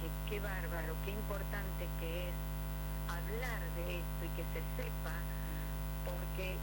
qué bárbaro, qué importante que es hablar de esto y que se sepa, porque